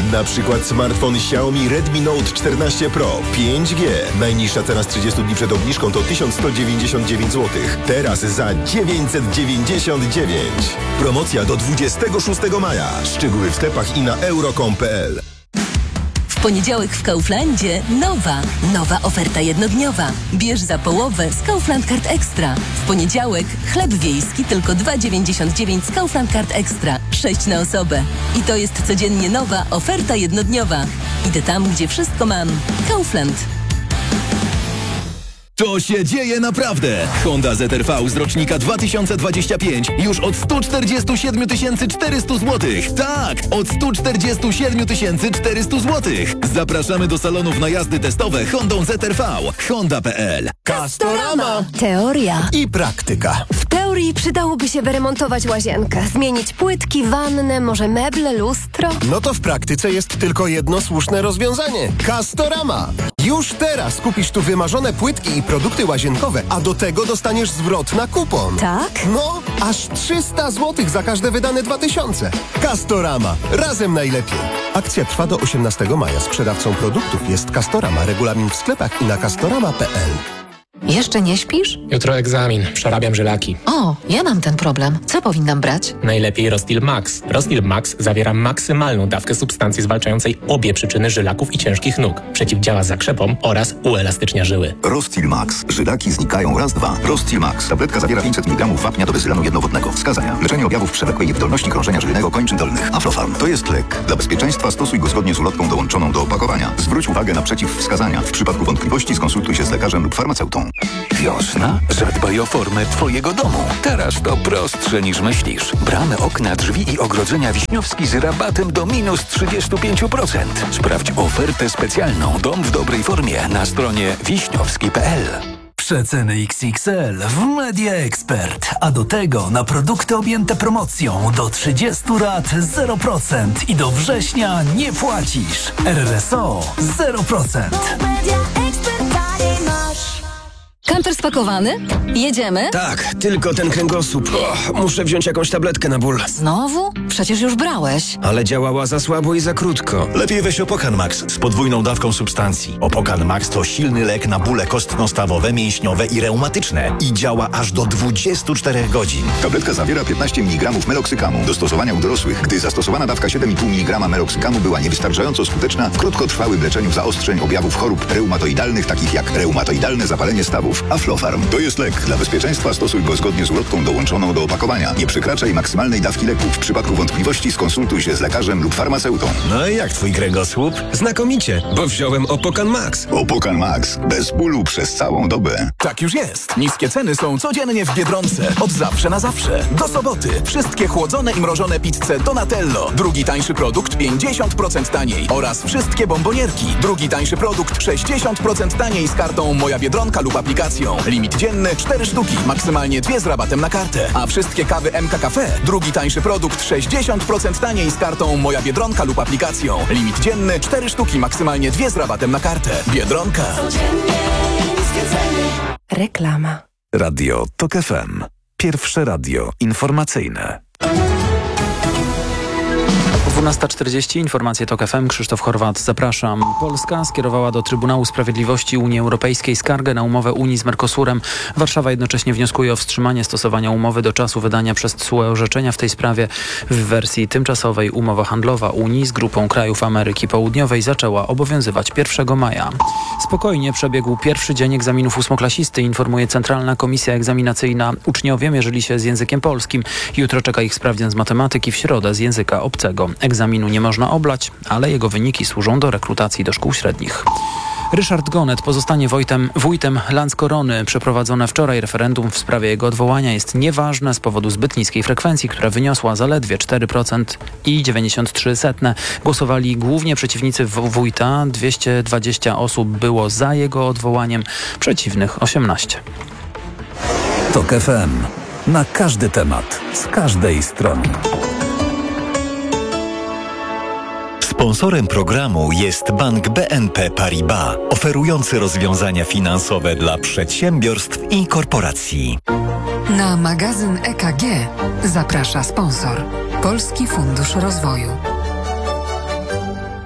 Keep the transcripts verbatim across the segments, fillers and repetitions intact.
Na przykład smartfon Xiaomi Redmi Note czternaście Pro pięć G. Najniższa cena z trzydziestu dni przed obniżką to tysiąc sto dziewięćdziesiąt dziewięć złotych. Teraz za dziewięćset dziewięćdziesiąt dziewięć. Promocja do dwudziestego szóstego maja. Szczegóły w sklepach i na euro kropka com kropka p l. W poniedziałek w Kauflandzie nowa, nowa oferta jednodniowa. Bierz za połowę z Kaufland Card Extra. W poniedziałek chleb wiejski tylko dwa dziewięćdziesiąt dziewięć z Kaufland Card Extra. sześć na osobę. I to jest codziennie nowa oferta jednodniowa. Idę tam, gdzie wszystko mam. Kaufland. To się dzieje naprawdę! Honda Z R V z rocznika dwa tysiące dwudziestego piątego już od sto czterdzieści siedem tysięcy czterysta złotych. Tak, od sto czterdzieści siedem tysięcy czterysta złotych. Zapraszamy do salonów na jazdy testowe Hondą Z R V. Honda kropka p l. Castorama. Teoria i praktyka. W teorii przydałoby się wyremontować łazienkę, zmienić płytki, wannę, może meble, lustro. No to w praktyce jest tylko jedno słuszne rozwiązanie. Castorama. Już teraz kupisz tu wymarzone płytki i produkty łazienkowe, a do tego dostaniesz zwrot na kupon. Tak? No, aż trzysta złotych za każde wydane dwa tysiące. Castorama. Razem najlepiej. Akcja trwa do osiemnastego maja. Sprzedawcą produktów jest Castorama. Regulamin w sklepach i na castorama kropka p l. Jeszcze nie śpisz? Jutro egzamin. Przerabiam żylaki. O, ja mam ten problem. Co powinnam brać? Najlepiej Rostil Max. Rostil Max zawiera maksymalną dawkę substancji zwalczającej obie przyczyny żylaków i ciężkich nóg. Przeciwdziała zakrzepom oraz uelastycznia żyły. Rostil Max. Żylaki znikają raz, dwa. Rostil Max. Tabletka zawiera pięćset miligramów wapnia do bezylanu jednowodnego. Wskazania. Leczenie objawów przewlekłej niewydolności krążenia żylnego kończyn dolnych. Aflofarm. To jest lek. Dla bezpieczeństwa stosuj go zgodnie z ulotką dołączoną do opakowania. Zwróć uwagę na przeciwwskazania. W przypadku wątpliwości skonsultuj się z lekarzem lub farmaceutą. Wiosna? Zadbaj o formę twojego domu. Teraz to prostsze niż myślisz. Bramy, okna, drzwi i ogrodzenia Wiśniowski z rabatem do minus trzydzieści pięć procent. Sprawdź ofertę specjalną Dom w dobrej formie na stronie wiśniowski kropka p l. Przeceny X X L w Media Expert, a do tego na produkty objęte promocją do trzydziestu rat zero procent i do września nie płacisz. R R S O zero procent. Kamper spakowany? Jedziemy? Tak, tylko ten kręgosłup. O, muszę wziąć jakąś tabletkę na ból. Znowu? Przecież już brałeś. Ale działała za słabo i za krótko. Lepiej weź Opokan Max z podwójną dawką substancji. Opokan Max to silny lek na bóle kostno-stawowe, mięśniowe i reumatyczne. I działa aż do dwudziestu czterech godzin. Tabletka zawiera piętnaście miligramów meloksykamu. Do stosowania u dorosłych, gdy zastosowana dawka siedem i pół miligrama meloksykamu była niewystarczająco skuteczna w krótkotrwałym leczeniu zaostrzeń objawów chorób reumatoidalnych, takich jak reumatoidalne zapalenie stawów. Aflofarm. To jest lek. Dla bezpieczeństwa stosuj go zgodnie z ulotką dołączoną do opakowania. Nie przekraczaj maksymalnej dawki leku. W przypadku wątpliwości skonsultuj się z lekarzem lub farmaceutą. No i jak twój kręgosłup? Znakomicie, bo wziąłem Opokan Max. Opokan Max. Bez bólu przez całą dobę. Tak już jest. Niskie ceny są codziennie w Biedronce. Od zawsze na zawsze. Do soboty. Wszystkie chłodzone i mrożone pizze Donatello. Drugi tańszy produkt pięćdziesiąt procent taniej. Oraz wszystkie bombonierki. Drugi tańszy produkt sześćdziesiąt procent taniej z kartą Moja Biedronka lub aplikacją. Limit dzienny cztery sztuki, maksymalnie dwie z rabatem na kartę. A wszystkie kawy M K Cafe, drugi tańszy produkt sześćdziesiąt procent taniej z kartą Moja Biedronka lub aplikacją. Limit dzienny cztery sztuki, maksymalnie dwie z rabatem na kartę. Biedronka. Reklama. Radio Tok F M. Pierwsze radio informacyjne. dwunasta czterdzieści, informacje Tok F M, Krzysztof Horwat, zapraszam. Polska skierowała do Trybunału Sprawiedliwości Unii Europejskiej skargę na umowę Unii z Mercosurem. Warszawa jednocześnie wnioskuje o wstrzymanie stosowania umowy do czasu wydania przez T S U E orzeczenia w tej sprawie. W wersji tymczasowej umowa handlowa Unii z grupą krajów Ameryki Południowej zaczęła obowiązywać pierwszego maja. Spokojnie przebiegł pierwszy dzień egzaminów ósmoklasisty, informuje Centralna Komisja Egzaminacyjna. Uczniowie mierzyli się z językiem polskim. Jutro czeka ich sprawdzian z matematyki, w środę z języka obcego. Egzaminu nie można oblać, ale jego wyniki służą do rekrutacji do szkół średnich. Ryszard Gonet pozostanie wójtem, wójtem Landskorony. Przeprowadzone wczoraj referendum w sprawie jego odwołania jest nieważne z powodu zbyt niskiej frekwencji, która wyniosła zaledwie cztery procent i dziewięćdziesiąt trzy procent. Głosowali głównie przeciwnicy wójta. dwieście dwadzieścia osób było za jego odwołaniem, przeciwnych osiemnaście. Tok F M. Na każdy temat, z każdej strony. Sponsorem programu jest Bank B N P Paribas, oferujący rozwiązania finansowe dla przedsiębiorstw i korporacji. Na magazyn E K G zaprasza sponsor Polski Fundusz Rozwoju.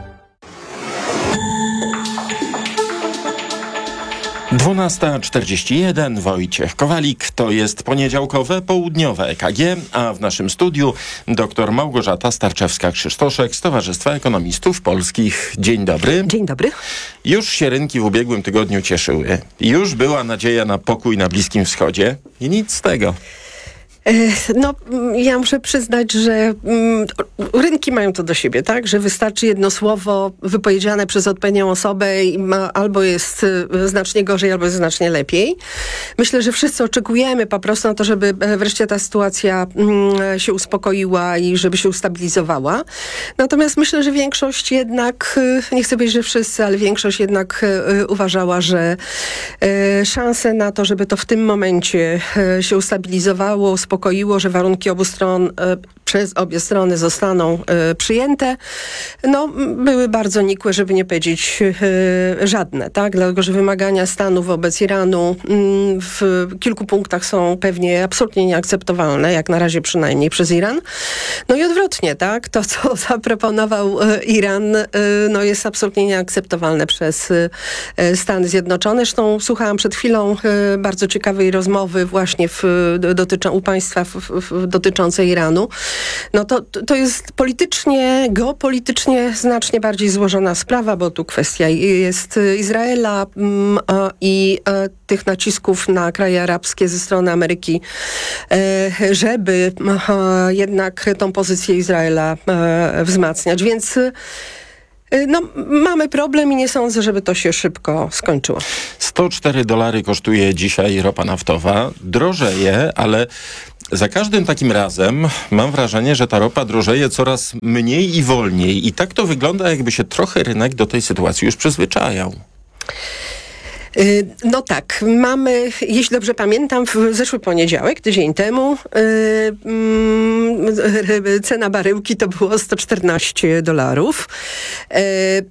dwunasta czterdzieści jeden, Wojciech Kowalik, to jest poniedziałkowe, południowe E K G, a w naszym studiu dr Małgorzata Starczewska-Krzysztoszek z Towarzystwa Ekonomistów Polskich. Dzień dobry. Dzień dobry. Już się rynki w ubiegłym tygodniu cieszyły. Już była nadzieja na pokój na Bliskim Wschodzie i nic z tego. No, ja muszę przyznać, że mm, rynki mają to do siebie, tak? Że wystarczy jedno słowo wypowiedziane przez odpowiednią osobę i ma, albo jest y, znacznie gorzej, albo jest znacznie lepiej. Myślę, że wszyscy oczekujemy po prostu na to, żeby wreszcie ta sytuacja mm, się uspokoiła i żeby się ustabilizowała. Natomiast myślę, że większość jednak, y, nie chcę powiedzieć, że wszyscy, ale większość jednak y, uważała, że y, szanse na to, żeby to w tym momencie y, się ustabilizowało, uspokoiło, że warunki obu stron y, przez obie strony zostaną y, przyjęte, no były bardzo nikłe, żeby nie powiedzieć y, żadne, tak? Dlatego, że wymagania stanu wobec Iranu y, w kilku punktach są pewnie absolutnie nieakceptowalne, jak na razie przynajmniej przez Iran. No i odwrotnie, tak? To, co zaproponował y, Iran, y, no jest absolutnie nieakceptowalne przez y, Stany Zjednoczone. Zresztą słuchałam przed chwilą y, bardzo ciekawej rozmowy właśnie w, dotyczą, u państwa w, w, dotyczącej Iranu. No to, to jest politycznie, geopolitycznie znacznie bardziej złożona sprawa, bo tu kwestia jest Izraela mm, a, i a, tych nacisków na kraje arabskie ze strony Ameryki, e, żeby a, jednak tą pozycję Izraela e, wzmacniać. Więc no, mamy problem i nie sądzę, żeby to się szybko skończyło. sto cztery dolary kosztuje dzisiaj ropa naftowa. Drożeje, ale za każdym takim razem mam wrażenie, że ta ropa drożeje coraz mniej i wolniej. I tak to wygląda, jakby się trochę rynek do tej sytuacji już przyzwyczajał. No tak, mamy, jeśli dobrze pamiętam, w zeszły poniedziałek, tydzień temu, yy, cena baryłki to było sto czternaście dolarów. Yy,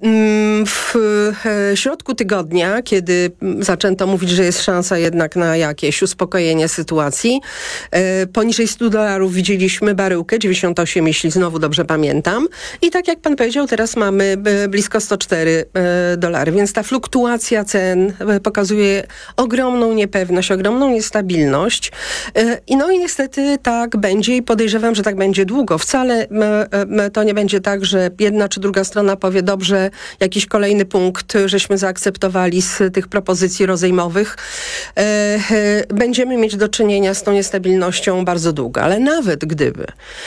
w środku tygodnia, kiedy zaczęto mówić, że jest szansa jednak na jakieś uspokojenie sytuacji, yy, poniżej stu dolarów widzieliśmy baryłkę, dziewięćdziesiąt osiem, jeśli znowu dobrze pamiętam. I tak jak pan powiedział, teraz mamy blisko sto cztery dolary, więc ta fluktuacja cen pokazuje ogromną niepewność, ogromną niestabilność. I no i niestety tak będzie i podejrzewam, że tak będzie długo. Wcale to nie będzie tak, że jedna czy druga strona powie, dobrze, jakiś kolejny punkt żeśmy zaakceptowali z tych propozycji rozejmowych. Będziemy mieć do czynienia z tą niestabilnością bardzo długo. Ale nawet gdyby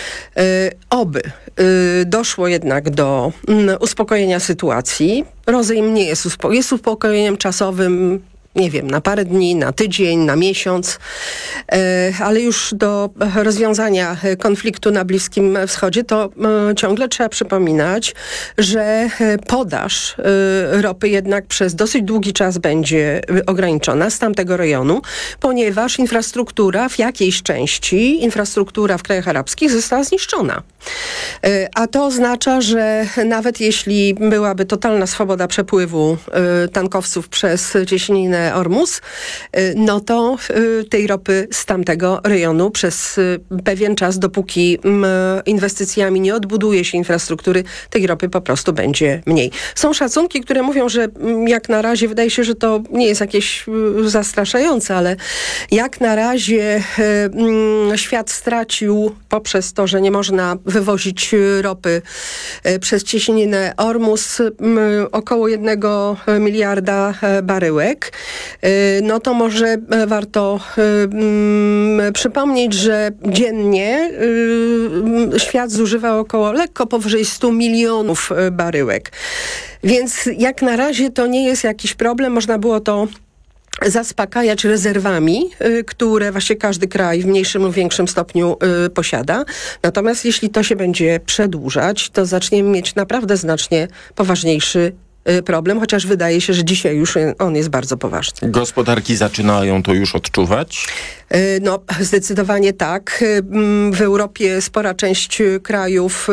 oby doszło jednak do uspokojenia sytuacji, rozejm nie jest, uspo- jest uspokojeniem czasowym, nie wiem, na parę dni, na tydzień, na miesiąc, e, ale już do rozwiązania konfliktu na Bliskim Wschodzie to e, ciągle trzeba przypominać, że podaż e, ropy jednak przez dosyć długi czas będzie ograniczona z tamtego rejonu, ponieważ infrastruktura w jakiejś części, infrastruktura w krajach arabskich została zniszczona. E, a to oznacza, że nawet jeśli byłaby totalna swoboda przepływu e, tankowców przez cieśninę Ormus, no to tej ropy z tamtego rejonu przez pewien czas, dopóki inwestycjami nie odbuduje się infrastruktury, tej ropy po prostu będzie mniej. Są szacunki, które mówią, że jak na razie, wydaje się, że to nie jest jakieś zastraszające, ale jak na razie świat stracił poprzez to, że nie można wywozić ropy przez cieśninę Ormus około jednego miliarda baryłek. No to może warto y, y, przypomnieć, że dziennie y, świat zużywa około lekko powyżej stu milionów baryłek. Więc jak na razie to nie jest jakiś problem. Można było to zaspokajać rezerwami, y, które właśnie każdy kraj w mniejszym lub większym stopniu y, posiada. Natomiast jeśli to się będzie przedłużać, to zaczniemy mieć naprawdę znacznie poważniejszy problem, chociaż wydaje się, że dzisiaj już on jest bardzo poważny. Gospodarki zaczynają to już odczuwać? No, zdecydowanie tak. W Europie spora część krajów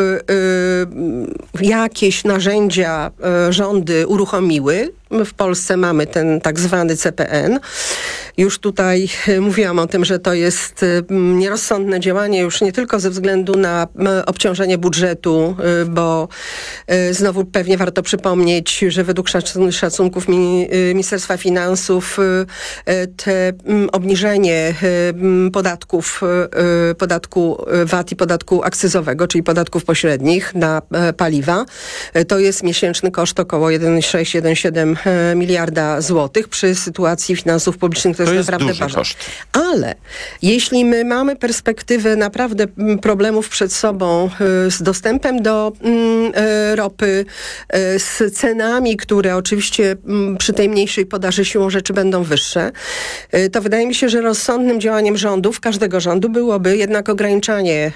jakieś narzędzia rządy uruchomiły. My w Polsce mamy ten tak zwany C P N. Już tutaj mówiłam o tym, że to jest nierozsądne działanie już nie tylko ze względu na obciążenie budżetu, bo znowu pewnie warto przypomnieć, że według szacunków Ministerstwa Finansów te obniżenie podatków, podatku V A T i podatku akcyzowego, czyli podatków pośrednich na paliwa, to jest miesięczny koszt około jeden przecinek sześć do jeden przecinek siedem miliarda złotych. Przy sytuacji finansów publicznych to, to jest, jest naprawdę duży koszt. Ale jeśli my mamy perspektywę naprawdę problemów przed sobą z dostępem do ropy, z cenami, które oczywiście przy tej mniejszej podaży siłą rzeczy będą wyższe, to wydaje mi się, że rozsądnym działaniem rządów, każdego rządu byłoby jednak ograniczanie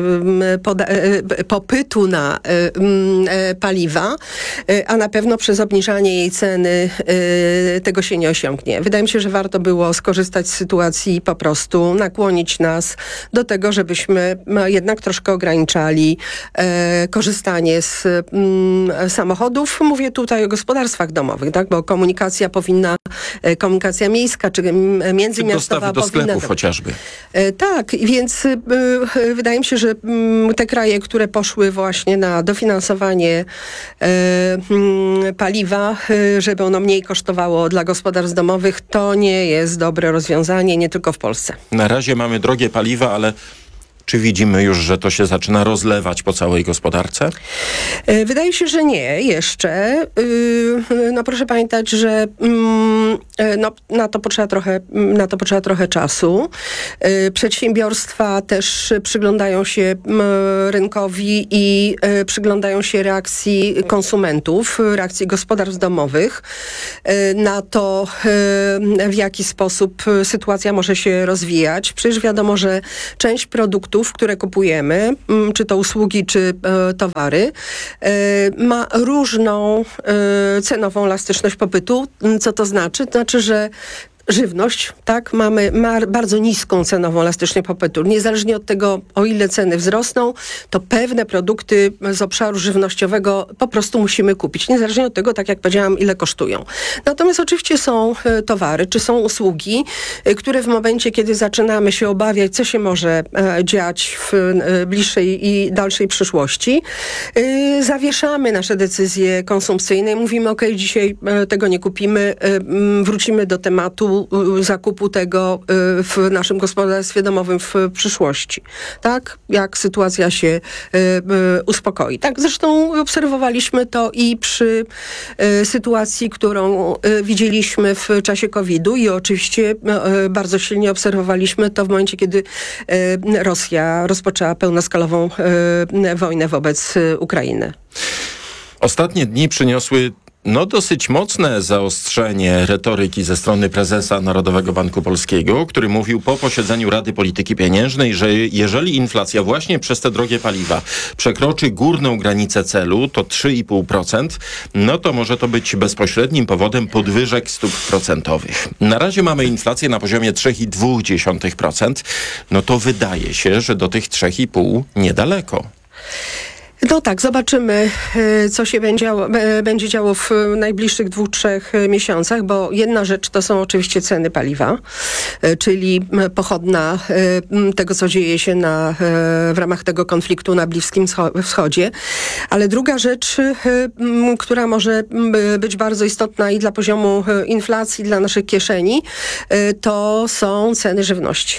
popytu na paliwa, a na pewno przez obniżanie jej ceny tego się nie osiągnie. Wydaje mi się, że warto było skorzystać z sytuacji i po prostu nakłonić nas do tego, żebyśmy jednak troszkę ograniczali korzystanie z samochodów. Mówię tutaj o gospodarstwach domowych, tak? Bo komunikacja powinna, komunikacja miejska czy międzymiastowa czy dostawy do powinna... sklepów chociażby. Tak, więc wydaje mi się, że te kraje, które poszły właśnie na dofinansowanie paliwa, żeby ono mniej kosztowało dla gospodarstw domowych, to nie jest dobre rozwiązanie, nie tylko w Polsce. Na razie mamy drogie paliwa, ale czy widzimy już, że to się zaczyna rozlewać po całej gospodarce? Wydaje się, że nie jeszcze. No proszę pamiętać, że no, na to potrzeba trochę, na to potrzeba trochę czasu. Przedsiębiorstwa też przyglądają się rynkowi i przyglądają się reakcji konsumentów, reakcji gospodarstw domowych na to, w jaki sposób sytuacja może się rozwijać. Przecież wiadomo, że część produktów, które kupujemy, czy to usługi, czy e, towary, e, ma różną e, cenową elastyczność popytu. Co to znaczy? To znaczy, że żywność, tak, mamy ma bardzo niską cenową elastyczność popytu. Niezależnie od tego, o ile ceny wzrosną, to pewne produkty z obszaru żywnościowego po prostu musimy kupić. Niezależnie od tego, tak jak powiedziałam, ile kosztują. Natomiast oczywiście są e, towary, czy są usługi, e, które w momencie, kiedy zaczynamy się obawiać, co się może e, dziać w e, bliższej i dalszej przyszłości, e, zawieszamy nasze decyzje konsumpcyjne i mówimy, ok, dzisiaj e, tego nie kupimy, e, wrócimy do tematu zakupu tego w naszym gospodarstwie domowym w przyszłości. Tak? Jak sytuacja się uspokoi. Tak? Zresztą obserwowaliśmy to i przy sytuacji, którą widzieliśmy w czasie kowida i oczywiście bardzo silnie obserwowaliśmy to w momencie, kiedy Rosja rozpoczęła pełnoskalową wojnę wobec Ukrainy. Ostatnie dni przyniosły No dosyć mocne zaostrzenie retoryki ze strony prezesa Narodowego Banku Polskiego, który mówił po posiedzeniu Rady Polityki Pieniężnej, że jeżeli inflacja właśnie przez te drogie paliwa przekroczy górną granicę celu, to trzy i pół procent, no to może to być bezpośrednim powodem podwyżek stóp procentowych. Na razie mamy inflację na poziomie trzy i dwie dziesiąte procent, no to wydaje się, że do tych trzy i pół niedaleko. No tak, zobaczymy, co się będzie działo, będzie działo w najbliższych dwóch, trzech miesiącach, bo jedna rzecz to są oczywiście ceny paliwa, czyli pochodna tego, co dzieje się na, w ramach tego konfliktu na Bliskim Wschodzie. Ale druga rzecz, która może być bardzo istotna i dla poziomu inflacji, dla naszych kieszeni, to są ceny żywności.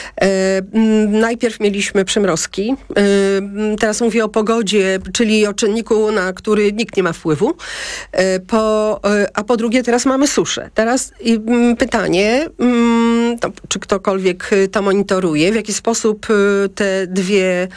Najpierw mieliśmy przymrozki, teraz mówię o pogodzie, czyli o czynniku, na który nikt nie ma wpływu, po, a po drugie teraz mamy suszę. Teraz pytanie, to, czy ktokolwiek to monitoruje, w jaki sposób te dwie,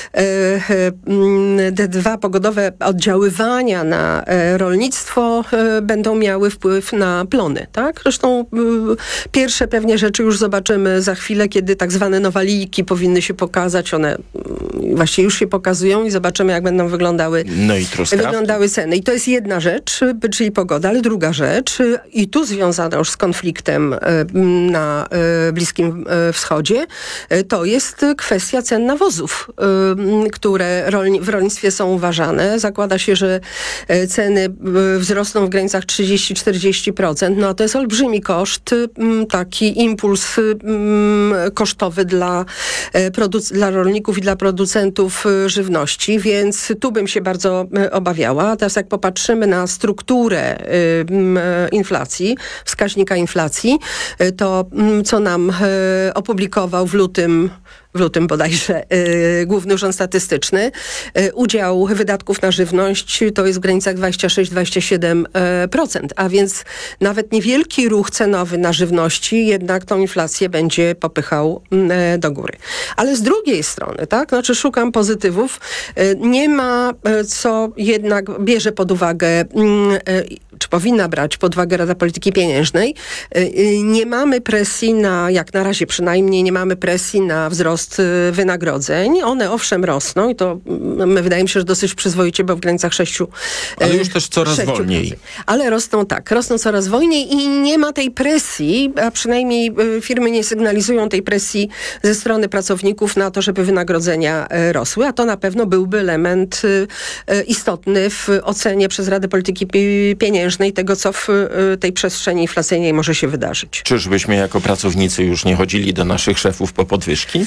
te dwa pogodowe oddziaływania na rolnictwo będą miały wpływ na plony, tak? Zresztą pierwsze pewnie rzeczy już zobaczymy za chwilę, kiedy tak zwane nowalijki powinny się pokazać. One właściwie już się pokazują i zobaczymy, jak będą wyglądały, no i wyglądały ceny. I to jest jedna rzecz, czyli pogoda, ale druga rzecz, i tu związana już z konfliktem na Bliskim Wschodzie, to jest kwestia cen nawozów, które w rolnictwie są uważane. Zakłada się, że ceny wzrosną w granicach trzydzieści do czterdziestu procent. No to jest olbrzymi koszt, taki impuls kosztowy dla, produc- dla rolników i dla producentów żywności, więc tu bym się bardzo obawiała. Teraz jak popatrzymy na strukturę inflacji, wskaźnika inflacji, to co nam opublikował w lutym w lutym bodajże yy, Główny Urząd Statystyczny. Yy, udział wydatków na żywność to jest w granicach dwadzieścia sześć do dwudziestu siedmiu procent, a więc nawet niewielki ruch cenowy na żywności jednak tą inflację będzie popychał yy, do góry. Ale z drugiej strony, tak, znaczy szukam pozytywów, yy, nie ma yy, co jednak bierze pod uwagę yy, czy powinna brać pod uwagę Rada Polityki Pieniężnej. Nie mamy presji na, jak na razie przynajmniej, nie mamy presji na wzrost wynagrodzeń. One owszem rosną i to wydaje mi się, że dosyć przyzwoicie, bo w granicach sześciu. Ale już też coraz wolniej. Ale rosną tak, rosną coraz wolniej i nie ma tej presji, a przynajmniej firmy nie sygnalizują tej presji ze strony pracowników na to, żeby wynagrodzenia rosły, a to na pewno byłby element istotny w ocenie przez Radę Polityki Pieniężnej tego, co w tej przestrzeni inflacyjnej może się wydarzyć. Czyżbyśmy jako pracownicy już nie chodzili do naszych szefów po podwyżki?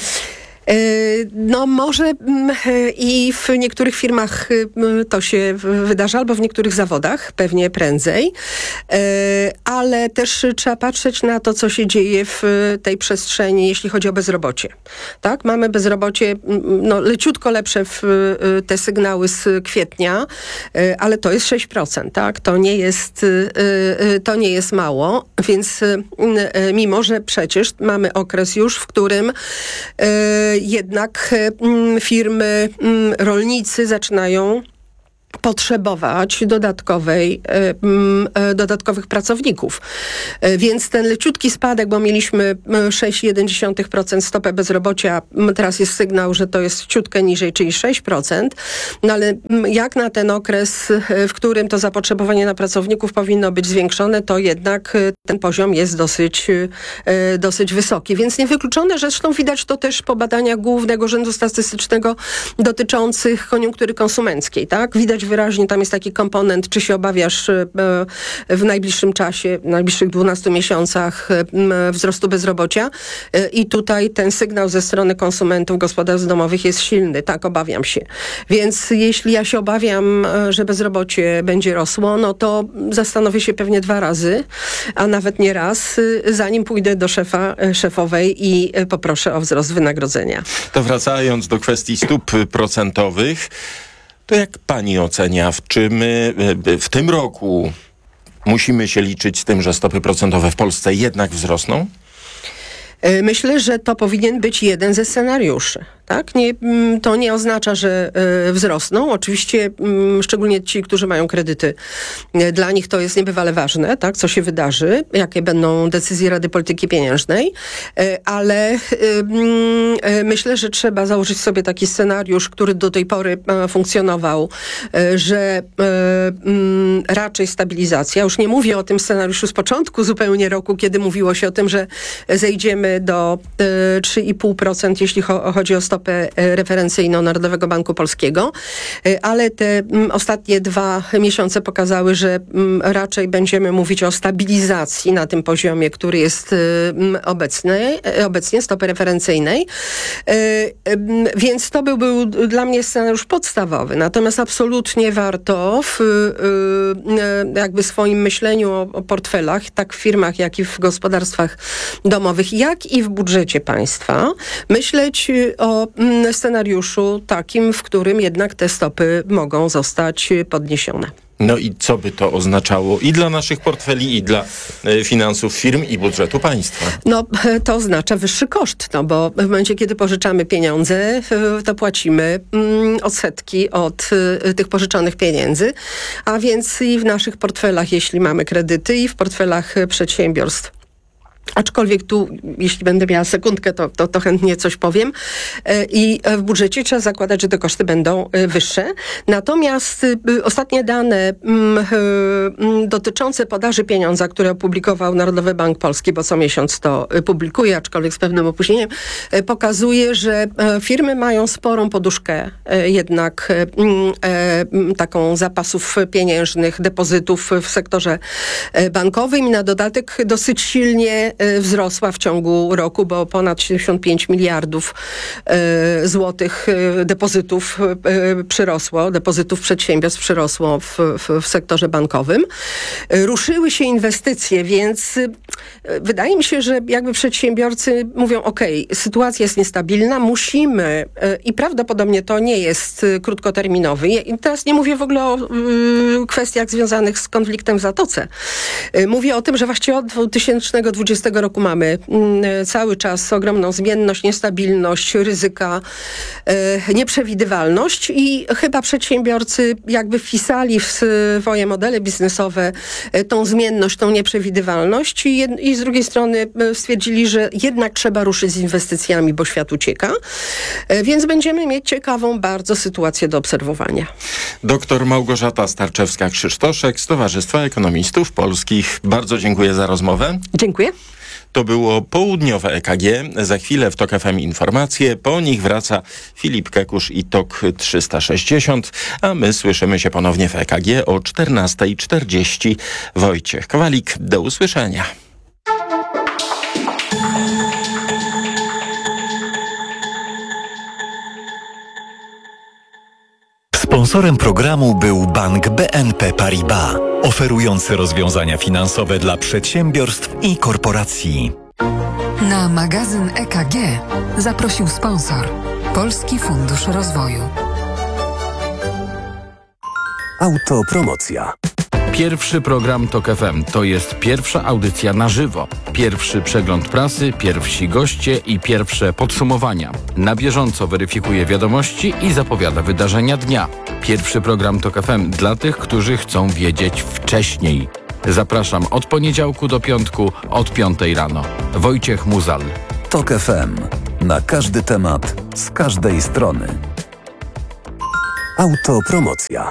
No może i w niektórych firmach to się wydarza, albo w niektórych zawodach pewnie prędzej, ale też trzeba patrzeć na to, co się dzieje w tej przestrzeni, jeśli chodzi o bezrobocie. Tak, mamy bezrobocie no, leciutko lepsze w te sygnały z kwietnia, ale to jest sześć procent, tak? To nie jest, to nie jest mało, więc mimo, że przecież mamy okres już, w którym jednak firmy, rolnicy zaczynają potrzebować dodatkowej, dodatkowych pracowników. Więc ten leciutki spadek, bo mieliśmy sześć przecinek jeden procent stopę bezrobocia, teraz jest sygnał, że to jest ciutkę niżej, czyli sześć procent, no ale jak na ten okres, w którym to zapotrzebowanie na pracowników powinno być zwiększone, to jednak ten poziom jest dosyć, dosyć wysoki. Więc niewykluczone, że zresztą widać to też po badaniach Głównego Urzędu Statystycznego dotyczących koniunktury konsumenckiej, tak? Widać wyraźnie, tam jest taki komponent, czy się obawiasz w najbliższym czasie, w najbliższych dwunastu miesiącach wzrostu bezrobocia i tutaj ten sygnał ze strony konsumentów, gospodarstw domowych jest silny. Tak, obawiam się. Więc jeśli ja się obawiam, że bezrobocie będzie rosło, no to zastanowię się pewnie dwa razy, a nawet nie raz, zanim pójdę do szefa, szefowej i poproszę o wzrost wynagrodzenia. To wracając do kwestii stóp procentowych, to jak pani ocenia, czy my w tym roku musimy się liczyć z tym, że stopy procentowe w Polsce jednak wzrosną? Myślę, że to powinien być jeden ze scenariuszy. Tak? Nie, to nie oznacza, że y, wzrosną. Oczywiście y, szczególnie ci, którzy mają kredyty, y, dla nich to jest niebywale ważne, tak? Co się wydarzy, jakie będą decyzje Rady Polityki Pieniężnej, y, ale y, y, myślę, że trzeba założyć sobie taki scenariusz, który do tej pory y, funkcjonował, y, że y, y, raczej stabilizacja. Już nie mówię o tym scenariuszu z początku zupełnie roku, kiedy mówiło się o tym, że zejdziemy do y, trzy i pół procent, jeśli cho- chodzi o stopę referencyjną Narodowego Banku Polskiego, ale te m, ostatnie dwa miesiące pokazały, że m, raczej będziemy mówić o stabilizacji na tym poziomie, który jest m, obecny, obecnie stopy referencyjnej. E, m, więc to był, był dla mnie scenariusz podstawowy. Natomiast absolutnie warto w e, jakby swoim myśleniu o, o portfelach, tak w firmach, jak i w gospodarstwach domowych, jak i w budżecie państwa, myśleć o scenariuszu takim, w którym jednak te stopy mogą zostać podniesione. No i co by to oznaczało i dla naszych portfeli, i dla y, finansów firm, i budżetu państwa? No, to oznacza wyższy koszt, no bo w momencie, kiedy pożyczamy pieniądze, to płacimy mm, odsetki od y, tych pożyczonych pieniędzy, a więc i w naszych portfelach, jeśli mamy kredyty, i w portfelach przedsiębiorstw, Aczkolwiek tu, jeśli będę miała sekundkę, to, to, to chętnie coś powiem. I w budżecie trzeba zakładać, że te koszty będą wyższe. Natomiast ostatnie dane dotyczące podaży pieniądza, które opublikował Narodowy Bank Polski, bo co miesiąc to publikuje, aczkolwiek z pewnym opóźnieniem, pokazuje, że firmy mają sporą poduszkę jednak taką zapasów pieniężnych, depozytów w sektorze bankowym i na dodatek dosyć silnie wzrosła w ciągu roku, bo ponad siedemdziesiąt pięć miliardów e, złotych e, depozytów e, przyrosło, depozytów przedsiębiorstw przyrosło w, w, w sektorze bankowym. E, ruszyły się inwestycje, więc e, wydaje mi się, że jakby przedsiębiorcy mówią, ok, sytuacja jest niestabilna, musimy e, i prawdopodobnie to nie jest e, krótkoterminowy. I teraz nie mówię w ogóle o e, kwestiach związanych z konfliktem w Zatoce. E, mówię o tym, że właściwie od dwa tysiące dwudziestego roku mamy mm, cały czas ogromną zmienność, niestabilność, ryzyka, e, nieprzewidywalność i chyba przedsiębiorcy jakby wpisali w swoje modele biznesowe e, tą zmienność, tą nieprzewidywalność i, jed, i z drugiej strony e, stwierdzili, że jednak trzeba ruszyć z inwestycjami, bo świat ucieka. E, więc będziemy mieć ciekawą bardzo sytuację do obserwowania. Doktor Małgorzata Starczewska-Krzysztoszek z Towarzystwa Ekonomistów Polskich. Bardzo dziękuję za rozmowę. Dziękuję. To było południowe E K G. Za chwilę w TOK F M informacje. Po nich wraca Filip Kekusz i TOK trzysta sześćdziesiąt, a my słyszymy się ponownie w E K G o czternasta czterdzieści. Wojciech Kowalik, do usłyszenia. Sponsorem programu był bank B N P Paribas, oferujący rozwiązania finansowe dla przedsiębiorstw i korporacji. Na magazyn E K G zaprosił sponsor Polski Fundusz Rozwoju. Autopromocja. Pierwszy program TOK F M to jest pierwsza audycja na żywo. Pierwszy przegląd prasy, pierwsi goście i pierwsze podsumowania. Na bieżąco weryfikuje wiadomości i zapowiada wydarzenia dnia. Pierwszy program TOK F M dla tych, którzy chcą wiedzieć wcześniej. Zapraszam od poniedziałku do piątku od piątej rano. Wojciech Muzal. TOK F M. Na każdy temat, z każdej strony. Autopromocja.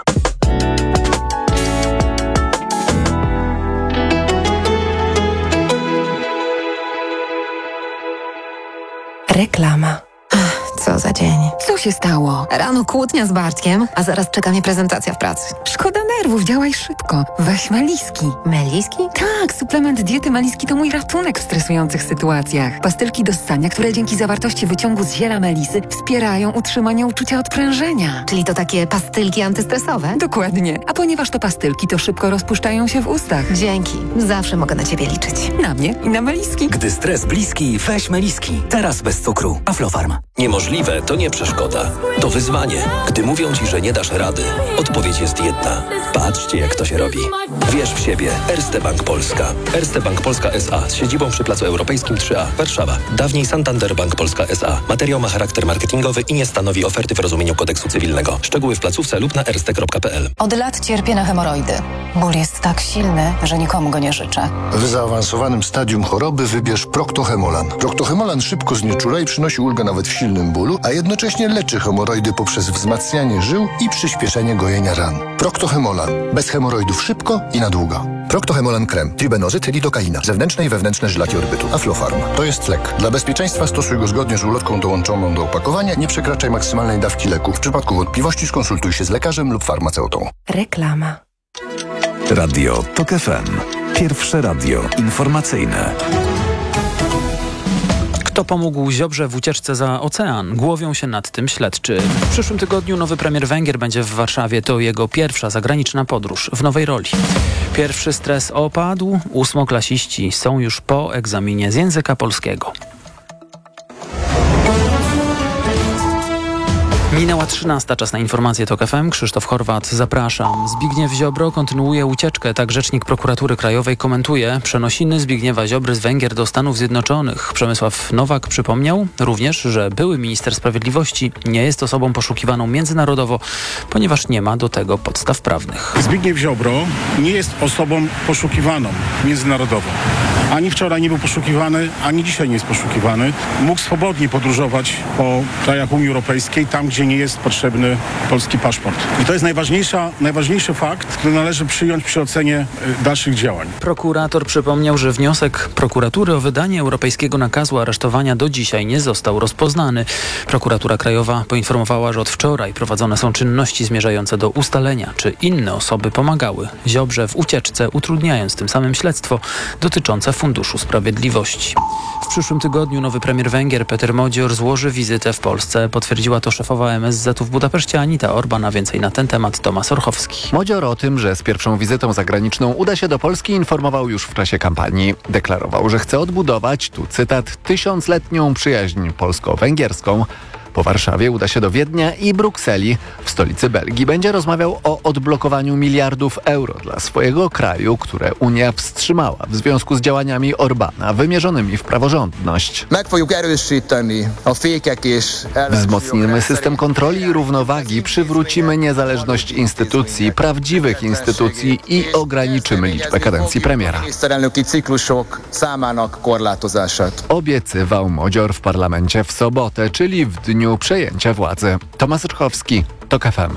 Reklama. Co za dzień. Co się stało? Rano kłótnia z Bartkiem, a zaraz czeka mnie prezentacja w pracy. Szkoda nerwów, działaj szybko. Weź Meliski. Meliski? Tak, suplement diety Meliski to mój ratunek w stresujących sytuacjach. Pastylki do ssania, które dzięki zawartości wyciągu z ziela melisy wspierają utrzymanie uczucia odprężenia. Czyli to takie pastylki antystresowe? Dokładnie. A ponieważ to pastylki, to szybko rozpuszczają się w ustach. Dzięki. Zawsze mogę na ciebie liczyć. Na mnie i na Meliski. Gdy stres bliski, weź Meliski. Teraz bez cukru. Aflofarm. Niemożliwe to nie przeszkoda. To wyzwanie. Gdy mówią ci, że nie dasz rady, odpowiedź jest jedna. Patrzcie, jak to się robi. Wierz w siebie. Erste Bank Polska. Erste Bank Polska S A z siedzibą przy Placu Europejskim trzy A, Warszawa. Dawniej Santander Bank Polska S A. Materiał ma charakter marketingowy i nie stanowi oferty w rozumieniu kodeksu cywilnego. Szczegóły w placówce lub na erste kropka p l. Od lat cierpię na hemoroidy. Ból jest tak silny, że nikomu go nie życzę. W zaawansowanym stadium choroby wybierz Proctohemolan. Proctohemolan szybko znieczula i przynosi ulgę nawet w silnym bólu, a jednocześnie leczy hemoroidy poprzez wzmacnianie żył i przyspieszenie gojenia ran. Proctohemolan. Bez hemoroidów szybko i na długo. Proctohemolan krem. Tribenozyt, lidokaina. Zewnętrzne i wewnętrzne żylaki odbytu. Aflofarm. To jest lek. Dla bezpieczeństwa stosuj go zgodnie z ulotką dołączoną do opakowania. Nie przekraczaj maksymalnej dawki leku. W przypadku wątpliwości skonsultuj się z lekarzem lub farmaceutą. Reklama. Radio TOK F M. Pierwsze radio informacyjne. Kto pomógł Ziobrze w ucieczce za ocean? Głowią się nad tym śledczy. W przyszłym tygodniu nowy premier Węgier będzie w Warszawie. To jego pierwsza zagraniczna podróż w nowej roli. Pierwszy stres opadł. Ósmoklasiści są już po egzaminie z języka polskiego. Minęła trzynasta, czas na informację TOK F M. Krzysztof Horwat, zapraszam. Zbigniew Ziobro kontynuuje ucieczkę, tak rzecznik Prokuratury Krajowej komentuje przenosiny Zbigniewa Ziobry z Węgier do Stanów Zjednoczonych. Przemysław Nowak przypomniał również, że były minister sprawiedliwości nie jest osobą poszukiwaną międzynarodowo, ponieważ nie ma do tego podstaw prawnych. Zbigniew Ziobro nie jest osobą poszukiwaną międzynarodowo. Ani wczoraj nie był poszukiwany, ani dzisiaj nie jest poszukiwany. Mógł swobodnie podróżować po krajach Unii Europejskiej, tam gdzie nie jest potrzebny polski paszport. I to jest najważniejsza, najważniejszy fakt, który należy przyjąć przy ocenie y, dalszych działań. Prokurator przypomniał, że wniosek prokuratury o wydanie europejskiego nakazu aresztowania do dzisiaj nie został rozpoznany. Prokuratura Krajowa poinformowała, że od wczoraj prowadzone są czynności zmierzające do ustalenia, czy inne osoby pomagały Ziobrze w ucieczce, utrudniając tym samym śledztwo dotyczące Funduszu Sprawiedliwości. W przyszłym tygodniu nowy premier Węgier Peter Modzior złoży wizytę w Polsce. Potwierdziła to szefowa M S Z-u w Budapeszcie Anita Orban, a więcej na ten temat Tomasz Orchowski. Modzior o tym, że z pierwszą wizytą zagraniczną uda się do Polski, informował już w czasie kampanii. Deklarował, że chce odbudować, tu cytat, tysiącletnią przyjaźń polsko-węgierską. Po Warszawie uda się do Wiednia i Brukseli. W stolicy Belgii będzie rozmawiał o odblokowaniu miliardów euro dla swojego kraju, które Unia wstrzymała w związku z działaniami Orbana wymierzonymi w praworządność. Wzmocnimy system kontroli i równowagi, przywrócimy niezależność instytucji, prawdziwych instytucji i ograniczymy liczbę kadencji premiera. Obiecywał Modzior w parlamencie w sobotę, czyli w dniu przejęcia władzy. Tomasz Rchowski, TOK F M.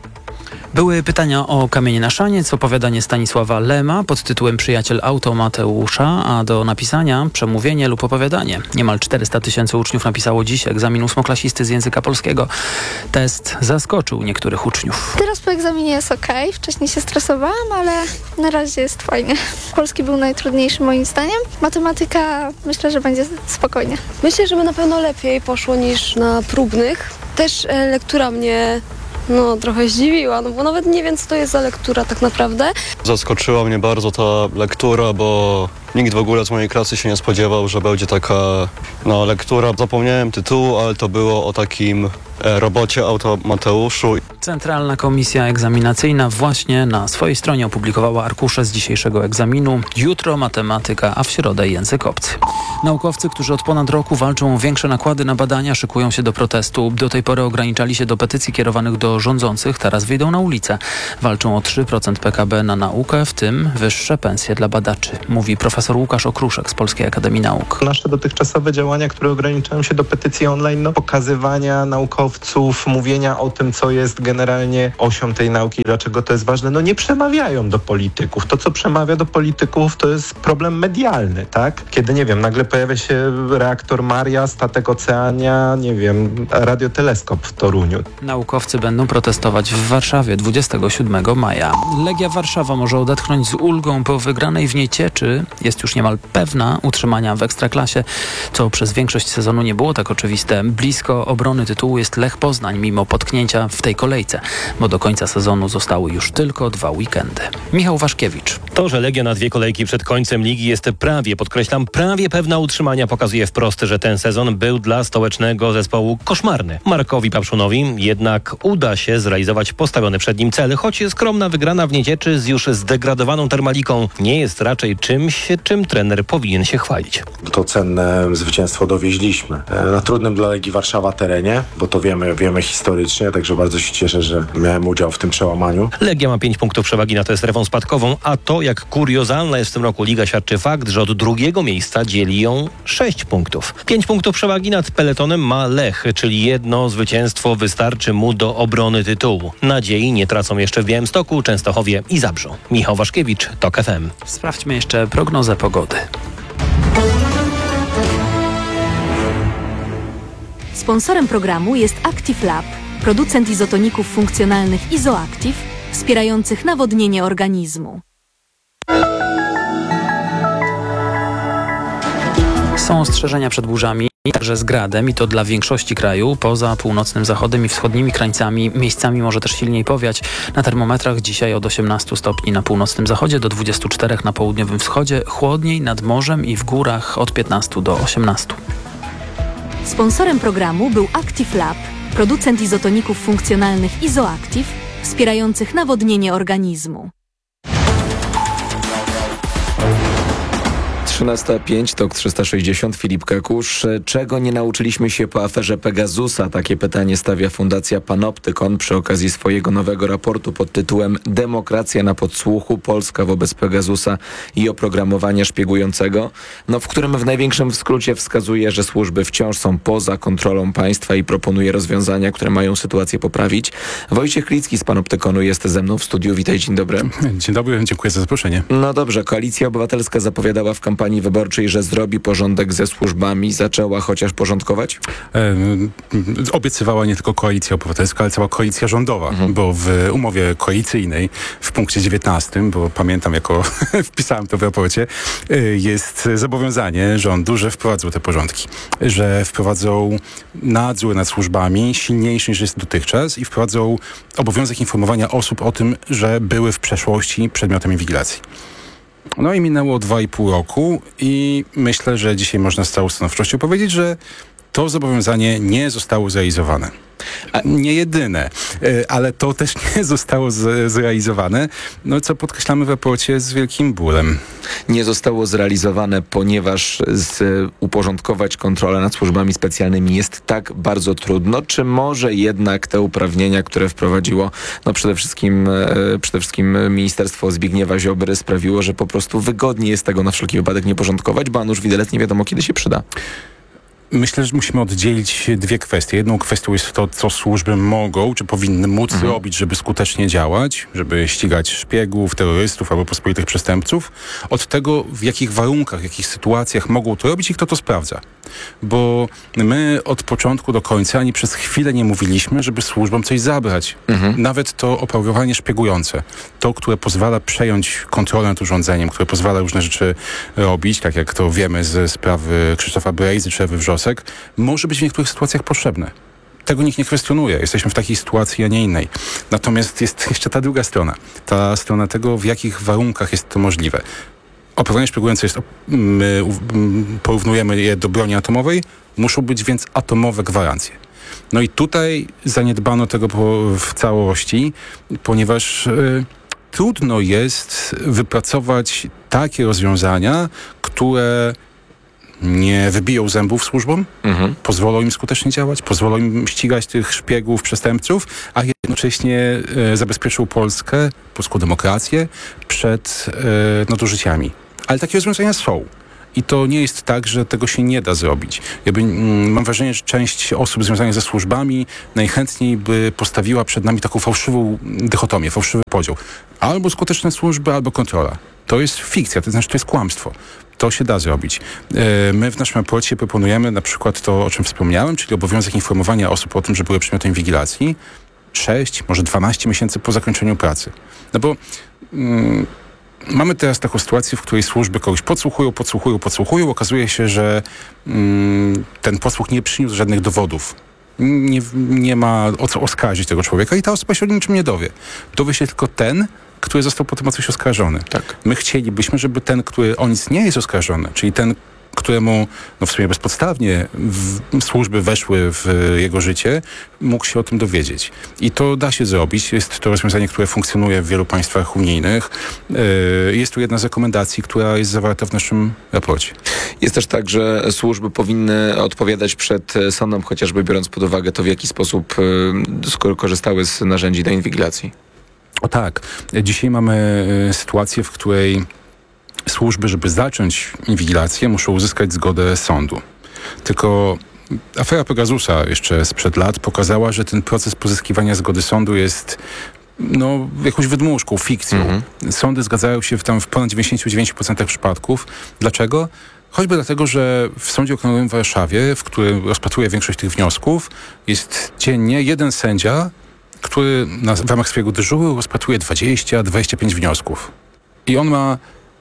Były pytania o Kamienie na szaniec, opowiadanie Stanisława Lema pod tytułem Przyjaciel auto Mateusza, a do napisania przemówienie lub opowiadanie. Niemal czterysta tysięcy uczniów napisało dziś egzamin ósmoklasisty z języka polskiego. Test zaskoczył niektórych uczniów. Teraz po egzaminie jest okej, okay. Wcześniej się stresowałam, ale na razie jest fajnie. Polski był najtrudniejszy moim zdaniem. Matematyka myślę, że będzie spokojnie. Myślę, że by na pewno lepiej poszło niż na próbnych. Też e, lektura mnie no trochę zdziwiła, no bo nawet nie wiem, co to jest za lektura tak naprawdę. Zaskoczyła mnie bardzo ta lektura, bo nikt w ogóle z mojej klasy się nie spodziewał, że będzie taka no, lektura. Zapomniałem tytułu, ale to było o takim e, robocie auto Mateuszu. Centralna Komisja Egzaminacyjna właśnie na swojej stronie opublikowała arkusze z dzisiejszego egzaminu. Jutro matematyka, a w środę język obcy. Naukowcy, którzy od ponad roku walczą o większe nakłady na badania, szykują się do protestu. Do tej pory ograniczali się do petycji kierowanych do rządzących, teraz wyjdą na ulicę. Walczą o trzy procent P K B na naukę, w tym wyższe pensje dla badaczy, mówi profesor Łukasz Okruszek z Polskiej Akademii Nauk. Nasze dotychczasowe działania, które ograniczają się do petycji online, no, pokazywania naukowców, mówienia o tym, co jest generalnie osią tej nauki, dlaczego to jest ważne, no nie przemawiają do polityków. To, co przemawia do polityków, to jest problem medialny, tak? Kiedy, nie wiem, nagle pojawia się reaktor Maria, statek Oceania, nie wiem, radioteleskop w Toruniu. Naukowcy będą protestować w Warszawie dwudziestego siódmego maja. Legia Warszawa może odetchnąć z ulgą po wygranej w niej Cieczy. Jest już niemal pewna utrzymania w Ekstraklasie, co przez większość sezonu nie było tak oczywiste. Blisko obrony tytułu jest Lech Poznań, mimo potknięcia w tej kolejce, bo do końca sezonu zostały już tylko dwa weekendy. Michał Waszkiewicz. To, że Legia na dwie kolejki przed końcem ligi jest prawie, podkreślam, prawie pewna utrzymania, pokazuje wprost, że ten sezon był dla stołecznego zespołu koszmarny. Markowi Papszunowi jednak uda się zrealizować postawiony przed nim cel, choć skromna wygrana w Niecieczy z już zdegradowaną Termaliką nie jest raczej czymś, czym trener powinien się chwalić. To cenne zwycięstwo dowieźliśmy na trudnym dla Legii Warszawa terenie, bo to wiemy, wiemy historycznie, także bardzo się cieszę, że miałem udział w tym przełamaniu. Legia ma pięć punktów przewagi nad strefą spadkową, a to, jak kuriozalna jest w tym roku liga, świadczy fakt, że od drugiego miejsca dzieli ją sześć punktów. Pięć punktów przewagi nad peletonem ma Lech, czyli jedno zwycięstwo wystarczy mu do obrony tytułu. Nadziei nie tracą jeszcze w Białymstoku, Częstochowie i Zabrzu. Michał Waszkiewicz, TOK F M. Sprawdźmy jeszcze prognozę pogody. Sponsorem programu jest Active Lab, producent izotoników funkcjonalnych Izoactive, wspierających nawodnienie organizmu. Są ostrzeżenia przed burzami, także z gradem, i to dla większości kraju. Poza północnym zachodem i wschodnimi krańcami miejscami może też silniej powiać. Na termometrach dzisiaj od osiemnastu stopni na północnym zachodzie do dwudziestu czterech na południowym wschodzie, chłodniej nad morzem i w górach od piętnastu do osiemnastu. Sponsorem programu był Active Lab, producent izotoników funkcjonalnych Izoactive, wspierających nawodnienie organizmu. trzynasta pięć, Tok trzysta sześćdziesiąt, Filip Kakusz. Czego nie nauczyliśmy się po aferze Pegasusa? Takie pytanie stawia Fundacja Panoptykon przy okazji swojego nowego raportu pod tytułem Demokracja na podsłuchu, Polska wobec Pegasusa i oprogramowania szpiegującego, no, w którym w największym skrócie wskazuje, że służby wciąż są poza kontrolą państwa i proponuje rozwiązania, które mają sytuację poprawić. Wojciech Klicki z Panoptykonu jest ze mną w studiu. Witaj, dzień dobry. Dzień dobry, dziękuję za zaproszenie. No dobrze, Koalicja Obywatelska zapowiadała w kampanii wyborczej, że zrobi porządek ze służbami. Zaczęła chociaż porządkować? E, obiecywała nie tylko Koalicja Obywatelska, ale cała koalicja rządowa, mhm. bo w umowie koalicyjnej w punkcie dziewiętnastym, bo pamiętam, jako wpisałem to w raporcie, jest zobowiązanie rządu, że wprowadzą te porządki, że wprowadzą nadzór nad służbami silniejszy niż jest dotychczas i wprowadzą obowiązek informowania osób o tym, że były w przeszłości przedmiotem inwigilacji. No i minęło dwa i pół roku i myślę, że dzisiaj można z całą stanowczością powiedzieć, że to zobowiązanie nie zostało zrealizowane. A nie jedyne, ale to też nie zostało z, zrealizowane, no co podkreślamy w raporcie z wielkim bólem. Nie zostało zrealizowane, ponieważ z, uporządkować kontrolę nad służbami specjalnymi jest tak bardzo trudno, czy może jednak te uprawnienia, które wprowadziło no przede wszystkim, e, przede wszystkim Ministerstwo Zbigniewa Ziobry sprawiło, że po prostu wygodniej jest tego na wszelki wypadek nie porządkować, bo a nuż widelec nie wiadomo kiedy się przyda. Myślę, że musimy oddzielić dwie kwestie. Jedną kwestią jest to, co służby mogą, czy powinny móc mhm. robić, żeby skutecznie działać, żeby ścigać szpiegów, terrorystów albo pospolitych przestępców, od tego, w jakich warunkach, w jakich sytuacjach mogą to robić i kto to sprawdza. Bo my od początku do końca ani przez chwilę nie mówiliśmy, żeby służbom coś zabrać. Mhm. Nawet to oprogramowanie szpiegujące, to, które pozwala przejąć kontrolę nad urządzeniem, które pozwala różne rzeczy robić, tak jak to wiemy ze sprawy Krzysztofa Brejzy czy Ewy Wrzosek, może być w niektórych sytuacjach potrzebne. Tego nikt nie kwestionuje. Jesteśmy w takiej sytuacji, a nie innej. Natomiast jest jeszcze ta druga strona. Ta strona tego, w jakich warunkach jest to możliwe. Oprogramowanie szpiegujące jest, my porównujemy je do broni atomowej, muszą być więc atomowe gwarancje. No i tutaj zaniedbano tego w całości, ponieważ y, trudno jest wypracować takie rozwiązania, które nie wybiją zębów służbom, mhm. pozwolą im skutecznie działać, pozwolą im ścigać tych szpiegów, przestępców, a jednocześnie e, zabezpieczył Polskę, polską demokrację przed e, nadużyciami. Ale takie rozwiązania są. I to nie jest tak, że tego się nie da zrobić. Jakby, mm, mam wrażenie, że część osób związanych ze służbami najchętniej by postawiła przed nami taką fałszywą dychotomię, fałszywy podział. Albo skuteczne służby, albo kontrola. To jest fikcja, to znaczy to jest kłamstwo. To się da zrobić. E, my w naszym raporcie proponujemy na przykład to, o czym wspomniałem, czyli obowiązek informowania osób o tym, że były przedmiotem inwigilacji sześć, może dwanaście miesięcy po zakończeniu pracy. No bo mm, mamy teraz taką sytuację, w której służby kogoś podsłuchują, podsłuchują, podsłuchują. Okazuje się, że mm, ten podsłuch nie przyniósł żadnych dowodów. Nie, nie ma o co oskarżyć tego człowieka i ta osoba się o niczym nie dowie. Dowie się tylko ten, który został potem o coś oskarżony. Tak. My chcielibyśmy, żeby ten, który o nic nie jest oskarżony, czyli ten, któremu no w sumie bezpodstawnie w, służby weszły w jego życie, mógł się o tym dowiedzieć. I to da się zrobić. Jest to rozwiązanie, które funkcjonuje w wielu państwach unijnych. Yy, jest tu jedna z rekomendacji, która jest zawarta w naszym raporcie. Jest też tak, że służby powinny odpowiadać przed sądem, chociażby biorąc pod uwagę to, w jaki sposób yy, korzystały z narzędzi do inwigilacji. O tak. Dzisiaj mamy y, sytuację, w której służby, żeby zacząć inwigilację, muszą uzyskać zgodę sądu. Tylko afera Pegasusa jeszcze sprzed lat pokazała, że ten proces pozyskiwania zgody sądu jest no, jakąś wydmuszką, fikcją. Mhm. Sądy zgadzają się w, tam w ponad dziewięćdziesiąt dziewięć procent przypadków. Dlaczego? Choćby dlatego, że w Sądzie Okręgowym w Warszawie, w którym rozpatruje większość tych wniosków, jest dziennie jeden sędzia, który na, w ramach swojego dyżuru rozpatruje dwadzieścia dwadzieścia pięć wniosków. I on ma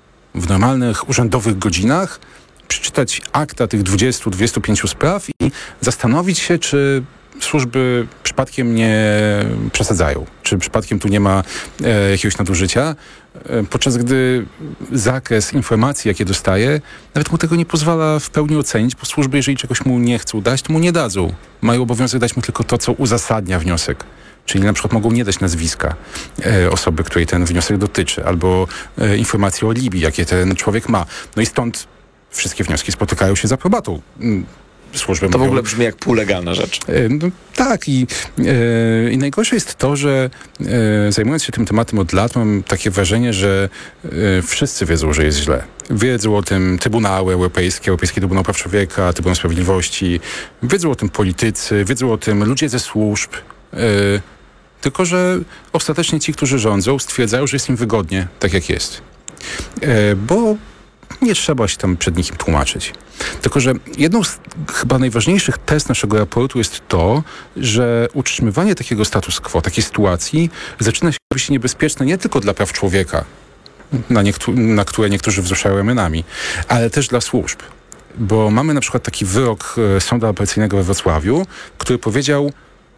w normalnych, urzędowych godzinach przeczytać akta tych dwudziestu dwudziestu pięciu spraw i zastanowić się, czy służby przypadkiem nie przesadzają, czy przypadkiem tu nie ma e, jakiegoś nadużycia, e, podczas gdy zakres informacji, jakie dostaje, nawet mu tego nie pozwala w pełni ocenić, bo służby, jeżeli czegoś mu nie chcą dać, to mu nie dadzą. Mają obowiązek dać mu tylko to, co uzasadnia wniosek. Czyli na przykład mogą nie dać nazwiska e, osoby, której ten wniosek dotyczy, albo e, informacji o Libii, jakie ten człowiek ma. No i stąd wszystkie wnioski spotykają się z aprobatą. Służby to mówią, w ogóle brzmi jak półlegalna rzecz. E, no, tak i, e, i najgorsze jest to, że e, zajmując się tym tematem od lat, mam takie wrażenie, że e, wszyscy wiedzą, że jest źle. Wiedzą o tym Trybunały Europejskie, Europejski Trybunał Praw Człowieka, Trybunał Sprawiedliwości, wiedzą o tym politycy, wiedzą o tym ludzie ze służb. E, tylko, że ostatecznie ci, którzy rządzą, stwierdzają, że jest im wygodnie, tak jak jest. E, bo nie trzeba się tam przed nikim tłumaczyć. Tylko, że jedną z chyba najważniejszych tez naszego raportu jest to, że utrzymywanie takiego status quo, takiej sytuacji zaczyna się robić niebezpieczne nie tylko dla praw człowieka, na, niektó- na które niektórzy wzruszają ramionami, ale też dla służb. Bo mamy na przykład taki wyrok Sądu Apelacyjnego we Wrocławiu, który powiedział: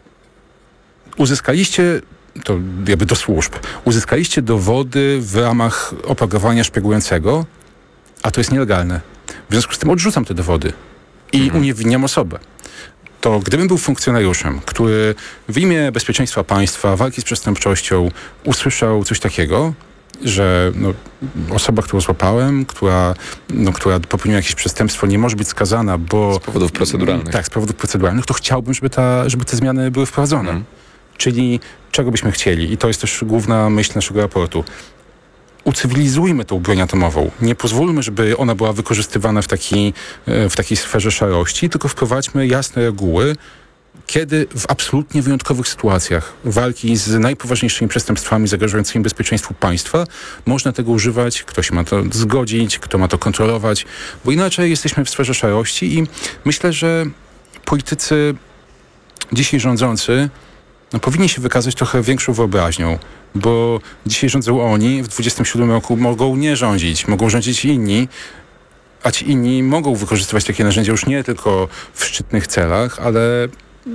uzyskaliście, to jakby do służb, uzyskaliście dowody w ramach oprogramowania szpiegującego, a to jest nielegalne. W związku z tym odrzucam te dowody i mhm. uniewinniam osobę. To gdybym był funkcjonariuszem, który w imię bezpieczeństwa państwa, walki z przestępczością usłyszał coś takiego, że no, osoba, którą złapałem, która, no, która popełniła jakieś przestępstwo, nie może być skazana, bo... Z powodów proceduralnych. Tak, z powodów proceduralnych, to chciałbym, żeby, ta, żeby te zmiany były wprowadzone. Mhm. Czyli czego byśmy chcieli? I to jest też główna myśl naszego raportu. Ucywilizujmy tą broń atomową. Nie pozwólmy, żeby ona była wykorzystywana w, taki, w takiej sferze szarości, tylko wprowadźmy jasne reguły, kiedy w absolutnie wyjątkowych sytuacjach walki z najpoważniejszymi przestępstwami zagrażającymi bezpieczeństwu państwa można tego używać, ktoś ma to zgodzić, kto ma to kontrolować, bo inaczej jesteśmy w sferze szarości i myślę, że politycy dzisiaj rządzący no, powinni się wykazać trochę większą wyobraźnią, bo dzisiaj rządzą oni, w dwudziestym siódmym roku mogą nie rządzić, mogą rządzić inni, a ci inni mogą wykorzystywać takie narzędzia już nie tylko w szczytnych celach, ale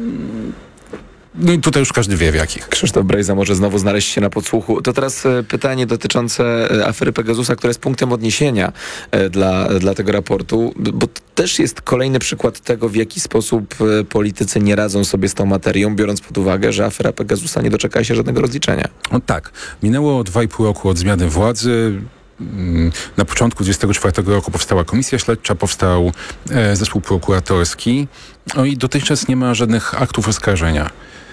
no i tutaj już każdy wie w jakich. Krzysztof Brejza może znowu znaleźć się na podsłuchu. To teraz pytanie dotyczące afery Pegasusa, która jest punktem odniesienia dla, dla tego raportu, bo to też jest kolejny przykład tego, w jaki sposób politycy nie radzą sobie z tą materią, biorąc pod uwagę, że afera Pegasusa nie doczeka się żadnego rozliczenia. No tak. Minęło dwa i pół roku od zmiany władzy. Na początku dwudziestego czwartego roku powstała komisja śledcza, powstał e, zespół prokuratorski, no i dotychczas nie ma żadnych aktów oskarżenia.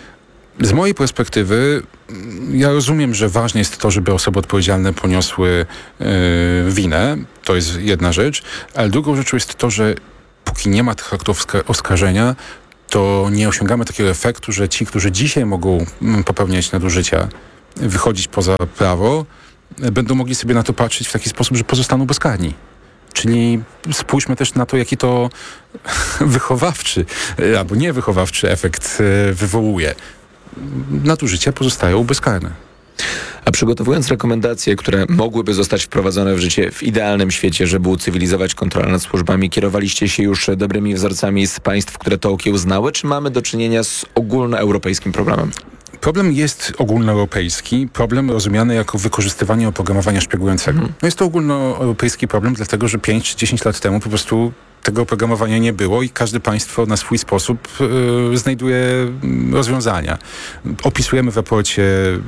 Z mojej perspektywy ja rozumiem, że ważne jest to, żeby osoby odpowiedzialne poniosły e, winę, to jest jedna rzecz, ale drugą rzeczą jest to, że póki nie ma tych aktów oskarżenia, to nie osiągamy takiego efektu, że ci, którzy dzisiaj mogą popełniać nadużycia, wychodzić poza prawo, będą mogli sobie na to patrzeć w taki sposób, że pozostaną bezkarni. Czyli spójrzmy też na to, jaki to wychowawczy albo niewychowawczy efekt wywołuje. Nadużycia pozostają bezkarne. A przygotowując rekomendacje, które mogłyby zostać wprowadzone w życie w idealnym świecie, żeby ucywilizować kontrolę nad służbami, kierowaliście się już dobrymi wzorcami z państw, które to okiełznały, czy mamy do czynienia z ogólnoeuropejskim problemem? Problem jest ogólnoeuropejski, problem rozumiany jako wykorzystywanie oprogramowania szpiegującego. Mm. No jest to ogólnoeuropejski problem, dlatego że pięć czy dziesięć lat temu po prostu tego oprogramowania nie było i każde państwo na swój sposób y, znajduje rozwiązania. Opisujemy w raporcie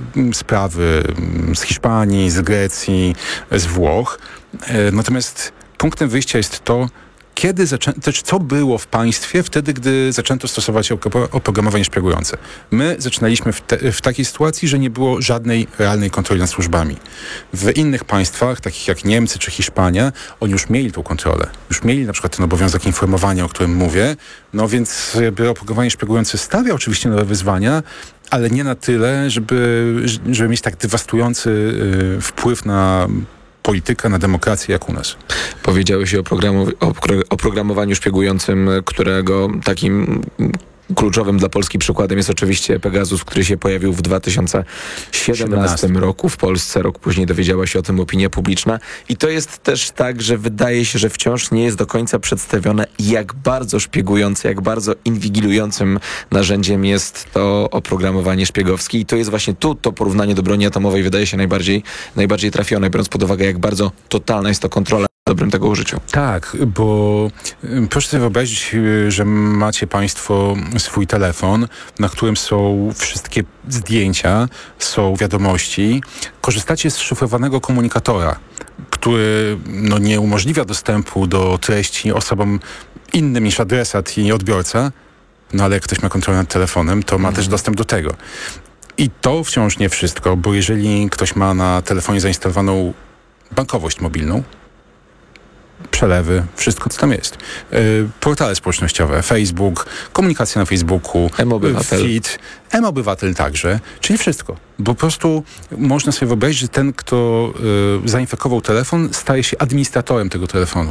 sprawy z Hiszpanii, z Grecji, z Włoch. Y, natomiast punktem wyjścia jest to, kiedy zaczę- też co było w państwie wtedy, gdy zaczęto stosować oprogramowanie szpiegujące. My zaczynaliśmy w, te, w takiej sytuacji, że nie było żadnej realnej kontroli nad służbami. W innych państwach, takich jak Niemcy czy Hiszpania, oni już mieli tą kontrolę. Już mieli na przykład ten obowiązek informowania, o którym mówię. No więc jakby oprogramowanie szpiegujące stawia oczywiście nowe wyzwania, ale nie na tyle, żeby, żeby mieć tak dewastujący y, wpływ na politykę, na demokrację jak u nas. Powiedziałeś o, programu- o programowaniu szpiegującym, którego takim Kluczowym dla Polski przykładem jest oczywiście Pegasus, który się pojawił w dwa tysiące siedemnastym roku w Polsce. Rok później dowiedziała się o tym opinia publiczna. I to jest też tak, że wydaje się, że wciąż nie jest do końca przedstawione, jak bardzo szpiegujące, jak bardzo inwigilującym narzędziem jest to oprogramowanie szpiegowskie. I to jest właśnie tu to porównanie do broni atomowej wydaje się najbardziej, najbardziej trafione, biorąc pod uwagę, jak bardzo totalna jest to kontrola w dobrym tego użyciu. Tak, bo proszę sobie wyobrazić, że macie państwo swój telefon, na którym są wszystkie zdjęcia, są wiadomości. Korzystacie z szyfrowanego komunikatora, który no, nie umożliwia dostępu do treści osobom innym niż adresat i odbiorca, no ale jak ktoś ma kontrolę nad telefonem, to ma mhm. też dostęp do tego. I to wciąż nie wszystko, bo jeżeli ktoś ma na telefonie zainstalowaną bankowość mobilną, przelewy, wszystko co tam jest. Yy, portale społecznościowe, Facebook, komunikacja na Facebooku, M-Obywatel. Feed, M-Obywatel także, czyli wszystko. Bo po prostu można sobie wyobrazić, że ten, kto yy, zainfekował telefon, staje się administratorem tego telefonu.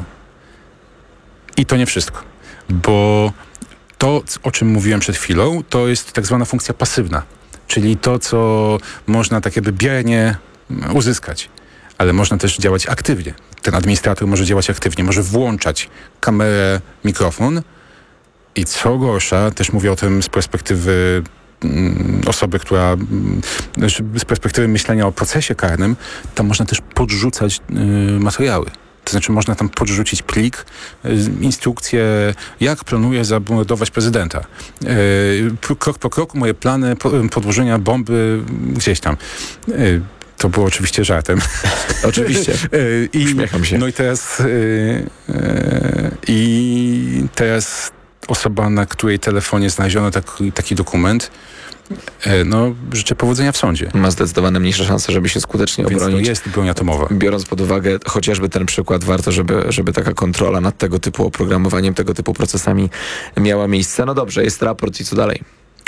I to nie wszystko. Bo to, o czym mówiłem przed chwilą, to jest tak zwana funkcja pasywna. Czyli to, co można tak jakby biernie uzyskać. Ale można też działać aktywnie. Ten administrator może działać aktywnie, może włączać kamerę, mikrofon i co gorsza, też mówię o tym z perspektywy mm, osoby, która mm, z perspektywy myślenia o procesie karnym, tam można też podrzucać y, materiały. To znaczy można tam podrzucić plik, y, instrukcję, jak planuję zamordować prezydenta. Y, krok po kroku moje plany po, podłożenia bomby gdzieś tam. Y, To było oczywiście żartem. Oczywiście. I, Uśmiecham się. No i teraz yy, yy, i teraz osoba, na której telefonie znaleziono taki, taki dokument, yy, no życzę powodzenia w sądzie. Ma zdecydowanie mniejsze szanse, żeby się skutecznie Więc obronić. to jest broń atomowa. Biorąc pod uwagę chociażby ten przykład, warto, żeby, żeby taka kontrola nad tego typu oprogramowaniem, tego typu procesami miała miejsce. No dobrze, jest raport i co dalej?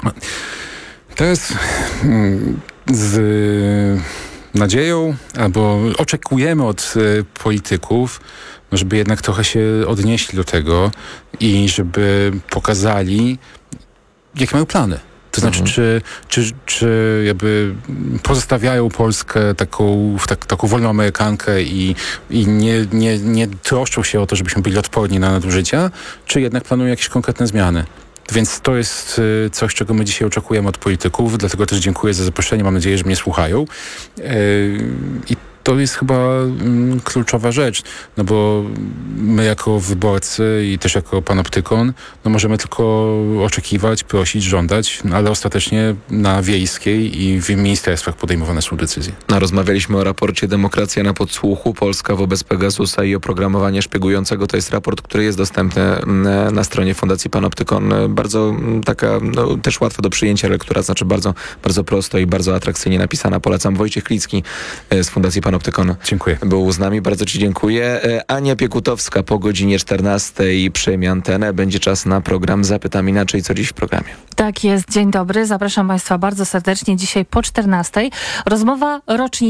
Teraz mm, z nadzieją, albo oczekujemy od y, polityków, no, żeby jednak trochę się odnieśli do tego i żeby pokazali, jakie mają plany. To znaczy, mhm. czy, czy, czy jakby pozostawiają Polskę taką, w tak, taką wolną Amerykankę i, i nie, nie, nie troszczą się o to, żebyśmy byli odporni na nadużycia, czy jednak planują jakieś konkretne zmiany. Więc to jest coś, czego my dzisiaj oczekujemy od polityków, dlatego też dziękuję za zaproszenie, mam nadzieję, że mnie słuchają. I to jest chyba mm, kluczowa rzecz, no bo my jako wyborcy i też jako panoptykon, no możemy tylko oczekiwać, prosić, żądać, ale ostatecznie na wiejskiej i w ministerstwach podejmowane są decyzje. No, rozmawialiśmy o raporcie Demokracja na podsłuchu, Polska wobec Pegasusa i oprogramowania szpiegującego. To jest raport, który jest dostępny na stronie Fundacji Panoptykon. Bardzo taka, no, też łatwa do przyjęcia lektura, znaczy bardzo, bardzo prosto i bardzo atrakcyjnie napisana. Polecam. Wojciech Klicki z Fundacji Panoptykon. Dziękuję. Był z nami, bardzo ci dziękuję. Ania Piekutowska po godzinie czternastej przejmie antenę. Będzie czas na program Zapytam Inaczej. Co dziś w programie? Tak jest, dzień dobry. Zapraszam Państwa bardzo serdecznie. Dzisiaj po czternastej rozmowa rocznicowa.